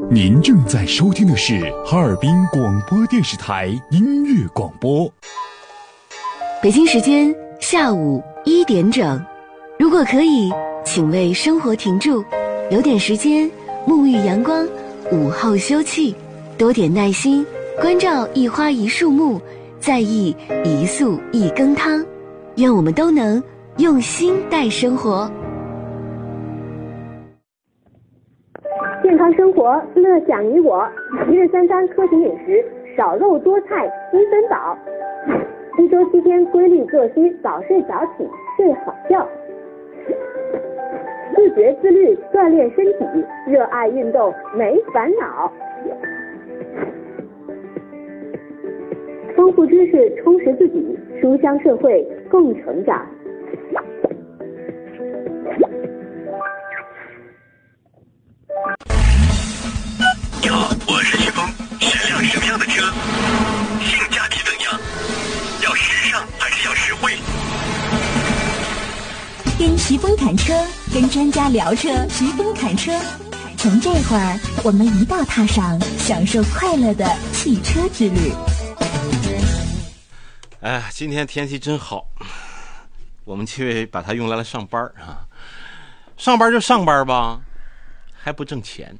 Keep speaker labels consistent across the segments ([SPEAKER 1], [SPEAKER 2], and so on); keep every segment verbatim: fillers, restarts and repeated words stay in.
[SPEAKER 1] 您正在收听的是哈尔滨广播电视台音乐广播。
[SPEAKER 2] 北京时间下午一点整，如果可以，请为生活停住，留点时间沐浴阳光，午后休憩，多点耐心，关照一花一树木，在意一粟一羹汤。愿我们都能用心待生活。
[SPEAKER 3] 健康生活，乐享你我。一日三餐科学饮食，少肉多菜，积分饱。一周七天规律作息，早睡早起，睡好觉。自觉自律，锻炼身体，热爱运动，没烦恼。丰富知识，充实自己，书香社会，共成长。
[SPEAKER 4] 你好，我是徐峰，选辆什么样的车？性价比怎样？要时尚还是要实惠？
[SPEAKER 5] 跟徐峰谈车，跟专家聊车，徐峰谈车。从这会儿，我们一道踏上享受快乐的汽车之旅。
[SPEAKER 6] 哎，今天天气真好，我们去把它用来了上班啊。上班就上班吧，还不挣钱。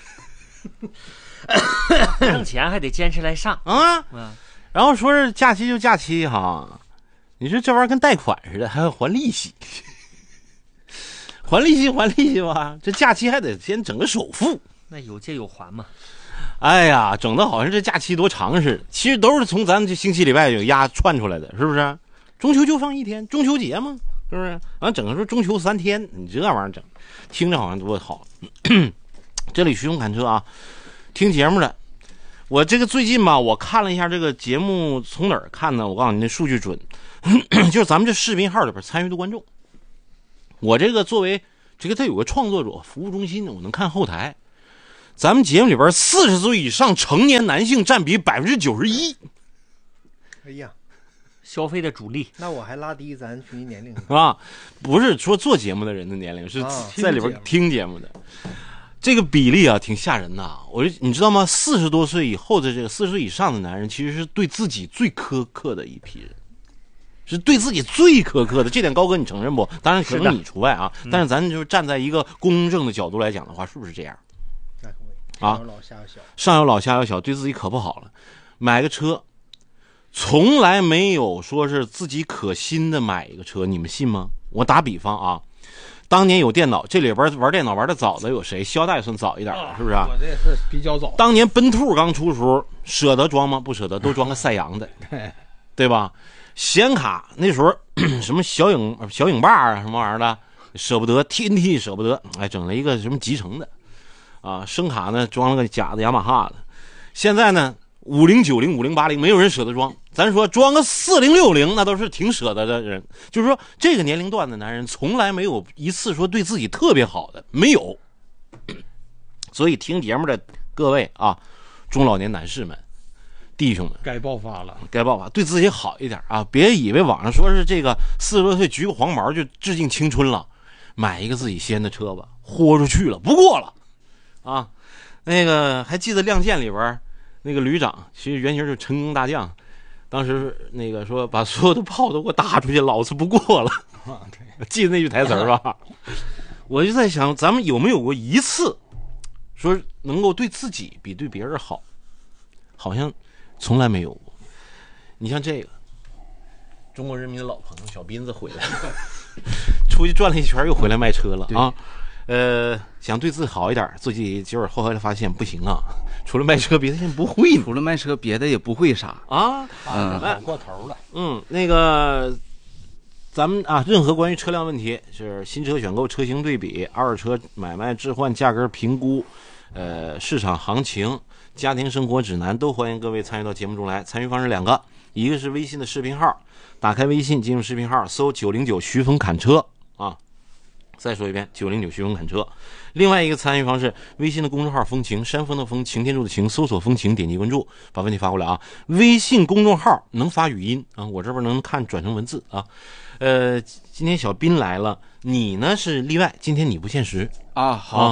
[SPEAKER 7] 挣钱还得坚持来上
[SPEAKER 6] 啊，嗯，然后说是假期就假期哈，你说这玩意儿跟贷款似的，还要还利息，还利息还利息吧，这假期还得先整个首付，
[SPEAKER 7] 那有借有还嘛。
[SPEAKER 6] 哎呀，整的好像这假期多长似的，其实都是从咱这星期礼拜有压串出来的，是不是？中秋就放一天，中秋节嘛，是不是？完整个说中秋三天，你这玩意儿整，听着好像多好。这里徐勇侃车啊，听节目的，我这个最近吧，我看了一下这个节目，从哪儿看呢？我告诉你，那数据准，就是咱们这视频号里边参与的观众。我这个作为这个，它有个创作者服务中心，我能看后台。咱们节目里边四十岁以上成年男性占比百分之九十一。
[SPEAKER 8] 哎呀，
[SPEAKER 7] 消费的主力，
[SPEAKER 8] 那我还拉低咱平均年龄
[SPEAKER 6] 啊？不是说做节目的人的年龄，是在里边听节目的。这个比例啊，挺吓人的。我你知道吗？四十多岁以后的这个四十岁以上的男人，其实是对自己最苛刻的一批人，是对自己最苛刻的。这点高哥你承认不？当然可能你除外啊。是但是咱就是站在一个公正的角度来讲的话，是不是这样？啊，
[SPEAKER 8] 上有老下有小，
[SPEAKER 6] 上有老下有小，对自己可不好了。买个车，从来没有说是自己可心的买一个车，你们信吗？我打比方啊。当年有电脑，这里边玩电脑玩的早的有谁？肖大也算早一点，是不是啊？
[SPEAKER 8] 我这是比较早。
[SPEAKER 6] 当年奔兔刚出的时候，舍得装吗？不舍得，都装个赛扬的，对吧？显卡那时候什么小影小影霸啊，什么玩意儿的，舍不得 ，T N T 舍不得，哎，整了一个什么集成的，啊，声卡呢装了个假的雅马哈的。现在呢，五零九零五零八零没有人舍得装。咱说装个四零六零，那都是挺舍得的人。就是说，这个年龄段的男人从来没有一次说对自己特别好的，没有。所以听节目的各位啊，中老年男士们、弟兄们，
[SPEAKER 8] 该爆发了，
[SPEAKER 6] 该爆发，对自己好一点啊！别以为网上说是这个四十多岁橘个黄毛就致敬青春了，买一个自己先的车吧，豁出去了，不过了啊！那个还记得《亮剑》里边那个旅长，其实原型就是陈功大将。当时那个说把所有的炮都给我打出去，老子不过了。记得那句台词吧？我就在想，咱们有没有过一次说能够对自己比对别人好？好像从来没有过。你像这个中国人民的老朋友小斌子回来了，出去转了一圈又回来卖车了啊。呃，想对自己好一点，自己结果后来发现不行啊。除了卖车，别的现在不会呢。
[SPEAKER 9] 除了卖车，别的也不会啥
[SPEAKER 6] 啊。
[SPEAKER 8] 嗯，好过头了。
[SPEAKER 6] 嗯，那个，咱们啊，任何关于车辆问题，是新车选购、车型对比、二手车买卖置换、价格评估，呃，市场行情、家庭生活指南，都欢迎各位参与到节目中来。参与方式两个，一个是微信的视频号，打开微信进入视频号，搜九零九徐峰侃车啊。再说一遍，九零九徐峰侃车。另外一个参与方式，微信的公众号风情，山峰的风，擎天柱的擎，搜索风情，点击关注，把问题发过来啊。微信公众号能发语音啊，我这边能看转成文字啊。呃，今天小斌来了，你呢是例外，今天你不限时
[SPEAKER 9] 啊。好，啊、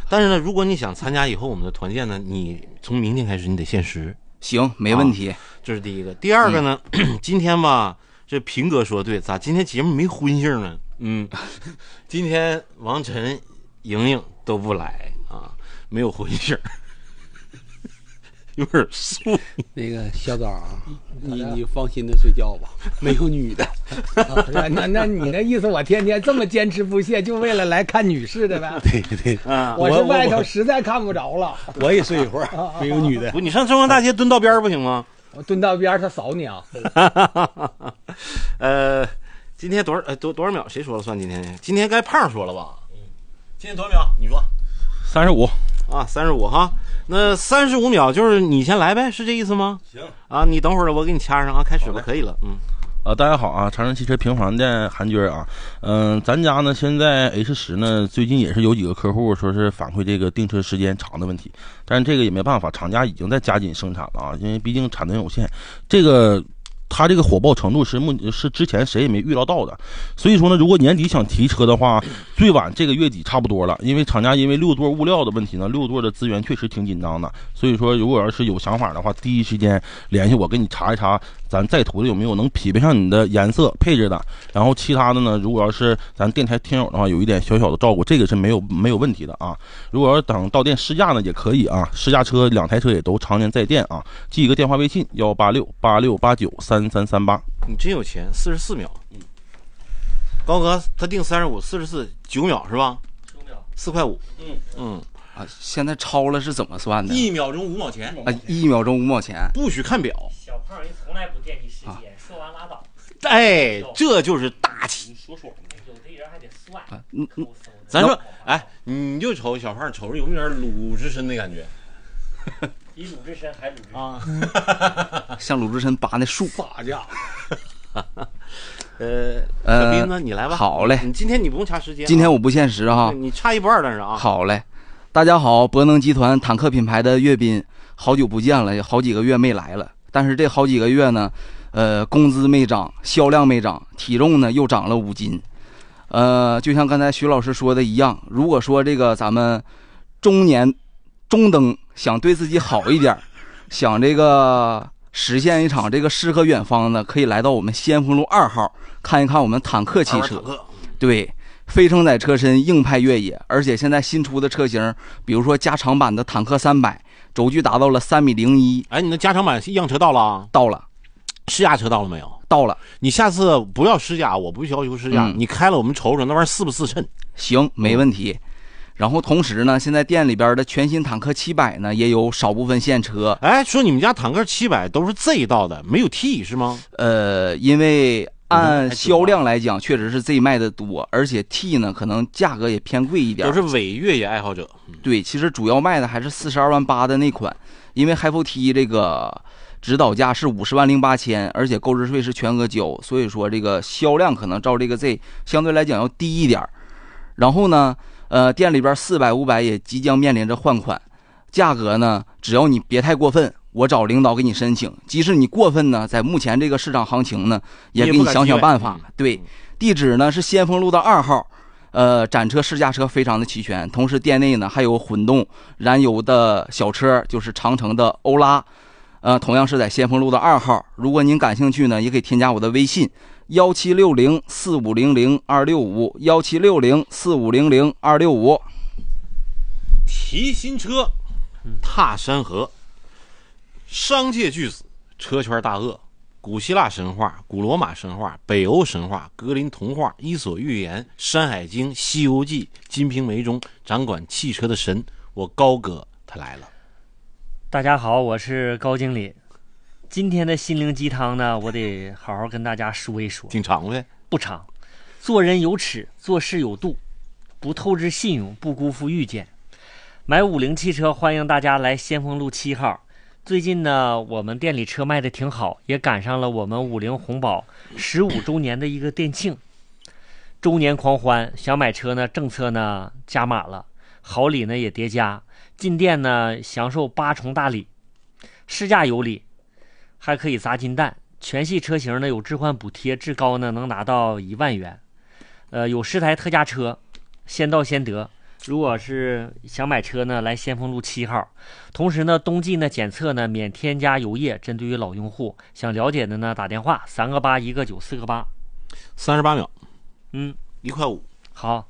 [SPEAKER 6] 但是呢，如果你想参加以后我们的团建呢，你从明天开始你得限时。
[SPEAKER 9] 行，没问题。
[SPEAKER 6] 啊、这是第一个。第二个呢，嗯、今天吧，这平哥说对，咋今天节目没荤性呢？嗯，今天王晨、莹莹都不来啊，没有荤性。有点素。
[SPEAKER 8] 那个小枣啊，你你放心的睡觉吧，没有女的。
[SPEAKER 10] 啊、那那你那意思，我天天这么坚持不懈，就为了来看女士的呗？
[SPEAKER 8] 对对
[SPEAKER 6] 啊，
[SPEAKER 10] 我是外头实在看不着了，
[SPEAKER 8] 我也睡一会儿，没有女的。
[SPEAKER 6] 不，你上中央大街蹲道边不行吗？
[SPEAKER 10] 我蹲道边，他扫你啊。
[SPEAKER 6] 呃，今天多少呃多多少秒？谁说了算？今天今天该胖说了吧？嗯，今天多少秒？你说。
[SPEAKER 11] 三十五
[SPEAKER 6] 啊，三十五哈。那三十五秒就是你先来呗，是这意思吗？
[SPEAKER 11] 行
[SPEAKER 6] 啊，你等会儿我给你掐上啊，开始吧，可以了。嗯，
[SPEAKER 11] 呃，大家好啊，长城汽车平房店韩军啊，嗯、呃，咱家呢现在 H 十呢，最近也是有几个客户说是反馈这个订车时间长的问题，但是这个也没办法，厂家已经在加紧生产了啊，因为毕竟产能有限，这个。它这个火爆程度是目是之前谁也没预料到的，所以说呢，如果年底想提车的话，最晚这个月底差不多了。因为厂家因为六座物料的问题呢，六座的资源确实挺紧张的，所以说如果要是有想法的话，第一时间联系我，给你查一查咱在途的有没有能匹配上你的颜色配置的。然后其他的呢，如果要是咱电台听友的话，有一点小小的照顾，这个是没有没有问题的啊。如果要等到店试驾呢，也可以啊，试驾车两台车也都常年在店啊，记一个电话微信幺八六八六八九三。三三三八，
[SPEAKER 6] 你真有钱，四十四秒。嗯，高哥他定三十五，四十四九秒是吧？九秒，四块五。嗯嗯
[SPEAKER 9] 啊，现在超了是怎么算的？
[SPEAKER 6] 一秒钟五毛钱
[SPEAKER 9] 啊，一秒钟五毛钱，
[SPEAKER 6] 不许看表。
[SPEAKER 7] 小胖人从来不惦记时间，啊、说完拉倒。
[SPEAKER 6] 哎，这就是大气。
[SPEAKER 7] 说说，有的人还得算。
[SPEAKER 9] 啊、嗯嗯，
[SPEAKER 6] 咱说，哎，你就瞅小胖，瞅着有没有点鲁智深的感觉？
[SPEAKER 7] 比鲁智深还鲁智深
[SPEAKER 9] 啊！像鲁智深拔那树
[SPEAKER 8] 发架。
[SPEAKER 6] 呃，小斌呢，你来吧。
[SPEAKER 9] 好嘞，
[SPEAKER 6] 你今天你不用掐时间、啊。
[SPEAKER 9] 今天我不限时哈。
[SPEAKER 6] 你差一不二，但是啊。
[SPEAKER 9] 好嘞，大家好，博能集团坦克品牌的岳斌，好久不见了，好几个月没来了。但是这好几个月呢，呃，工资没涨，销量没涨，体重呢又长了五斤。呃，就像刚才徐老师说的一样，如果说这个咱们中年中登。想对自己好一点，想这个实现一场这个诗和远方呢，可以来到我们先锋路二号看一看我们坦克汽车。对，非承载车身，硬派越野，而且现在新出的车型，比如说加长版的坦克三百，轴距达到了三米零一。
[SPEAKER 6] 哎，你的加长版样车到了啊？
[SPEAKER 9] 到了。
[SPEAKER 6] 试驾车到了没有？
[SPEAKER 9] 到了。
[SPEAKER 6] 你下次不要试驾，我不要求试驾，嗯、你开了我们瞅瞅那玩意儿四不四衬？
[SPEAKER 9] 行，没问题。嗯，然后同时呢，现在店里边的全新坦克七百呢，也有少部分现车。
[SPEAKER 6] 哎，说你们家坦克七百都是 Z 到的，没有 T 是吗？
[SPEAKER 9] 呃，因为按销量来讲，确实是 Z 卖的多，而且 T 呢，可能价格也偏贵一点。
[SPEAKER 6] 都是伪越野爱好者。
[SPEAKER 9] 对，其实主要卖的还是四十二万八的那款，因为 Hi 四 T 这个指导价是五十万零八千，而且购置税是全额交，所以说这个销量可能照这个 Z 相对来讲要低一点。然后呢？呃，店里边四百、五百也即将面临着换款，价格呢，只要你别太过分，我找领导给你申请。即使你过分呢，在目前这个市场行情呢，也给你想想办法。对，地址呢是先锋路的二号，呃，展车试驾车非常的齐全，同时店内呢还有混动、燃油的小车，就是长城的欧拉，呃，同样是在先锋路的二号。如果您感兴趣呢，也可以添加我的微信。幺七六零四五零零二六五，幺七六零四五零零二六五。
[SPEAKER 6] 提新车，踏山河，商界巨子，车圈大鳄，古希腊神话、古罗马神话、北欧神话、格林童话、伊索寓言、山海经、西游记、金瓶梅中掌管汽车的神，我高哥他来了。
[SPEAKER 7] 大家好，我是高经理。今天的心灵鸡汤呢，我得好好跟大家说一说。
[SPEAKER 6] 挺长呗？
[SPEAKER 7] 不长。做人有尺，做事有度，不透支信用，不辜负遇见。买五菱汽车，欢迎大家来先锋路七号。最近呢，我们店里车卖的挺好，也赶上了我们五菱宏宝十五周年的一个店庆，周年狂欢。想买车呢，政策呢加码了，好礼呢也叠加。进店呢，享受八重大礼，试驾有礼。还可以砸金蛋，全系车型呢有置换补贴，至高呢能拿到一万元。呃，有十台特价车，先到先得。 如果是想买车呢，来先锋路七号。同时呢，冬季呢检测呢免添加油液，针对于老用户，想了解的呢打电话三个八一个九四个八，
[SPEAKER 6] 三十八秒，
[SPEAKER 7] 嗯，
[SPEAKER 6] 一块五。
[SPEAKER 7] 好。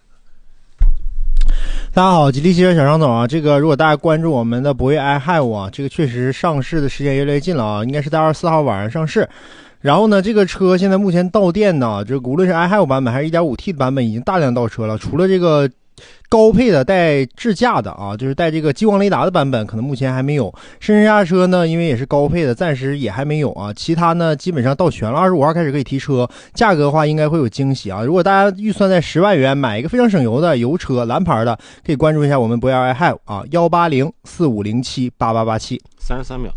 [SPEAKER 12] 大家好，吉利汽车小张总啊，这个如果大家关注我们的博越 i have 啊，这个确实上市的时间越来越近了啊，应该是在二十四号晚上上市。然后呢，这个车现在目前到店呢，这无论是 i have 版本还是 一点五 T 的版本已经大量到车了，除了这个高配的带智驾的啊，就是带这个激光雷达的版本，可能目前还没有。深圳下车呢，因为也是高配的，暂时也还没有啊。其他呢，基本上到全了，二十五号开始可以提车，价格的话应该会有惊喜啊。如果大家预算在十万元买一个非常省油的油车，蓝牌的，可以关注一下我们博越 i have 啊，幺八零四五零七八八八七，
[SPEAKER 6] 三十三秒，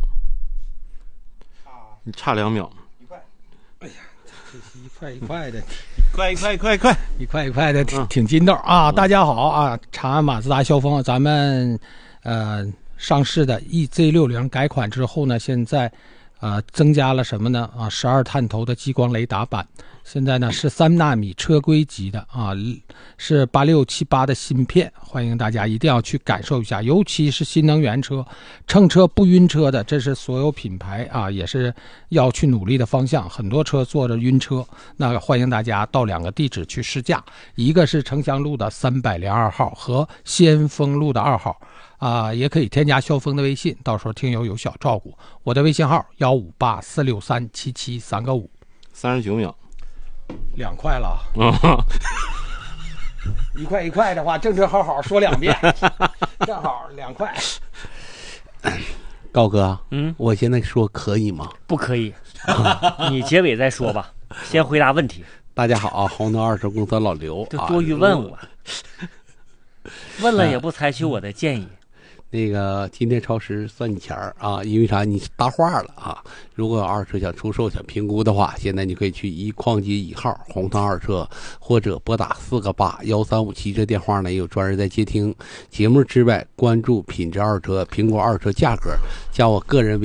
[SPEAKER 6] 你差两秒。
[SPEAKER 10] 哎呀，这是一块一块的，
[SPEAKER 6] 快一块一块一块
[SPEAKER 10] 一块一块的，挺挺筋道啊！大家好啊，长安马自达萧峰，咱们呃上市的 E Z 六零改款之后呢，现在呃增加了什么呢？啊，十二探头的激光雷达版，现在呢是三纳米车规级的啊，是八六七八的芯片，欢迎大家一定要去感受一下，尤其是新能源车，乘车不晕车的，这是所有品牌啊也是要去努力的方向。很多车坐着晕车，那欢迎大家到两个地址去试驾，一个是城乡路的三百零二号和先锋路的二号。啊，也可以添加萧峰的微信，到时候听友有小照顾。我的微信号幺五八四六三七七三个五，
[SPEAKER 6] 三十九秒，
[SPEAKER 10] 两块了。一块一块的话，正正好好说两遍，正好两块。
[SPEAKER 8] 高哥，
[SPEAKER 7] 嗯，
[SPEAKER 8] 我现在说可以吗？
[SPEAKER 7] 不可以，你结尾再说吧，先回答问题。
[SPEAKER 8] 大家好啊，红灯二手公司老刘，
[SPEAKER 7] 就多余问我，问了也不采取我的建议。
[SPEAKER 8] 那个今天超时算你钱儿啊，因为啥？你搭话了啊！如果二车想出售、想评估的话，现在你可以去一矿机一号红汤二车，或者拨打四个八幺三五七这电话呢，也有专人在接听。节目之外，关注品质二车、苹果二车价格，加我个人微。